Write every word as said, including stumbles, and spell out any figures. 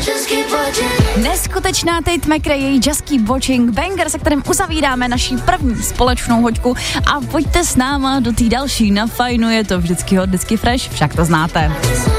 Neskutečná Tate McRae, její Just Keep Watching, banger, se kterým uzavíráme naší první společnou hoďku a pojďte s náma do té další, na fajnu, je to vždycky hot, vždycky fresh, však to znáte.